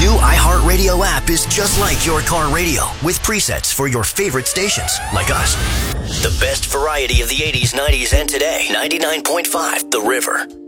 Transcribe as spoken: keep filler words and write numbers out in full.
new iHeartRadio app is just like your car radio, with presets for your favorite stations, like us. The best variety of the eighties, nineties, and today. ninety-nine point five The River.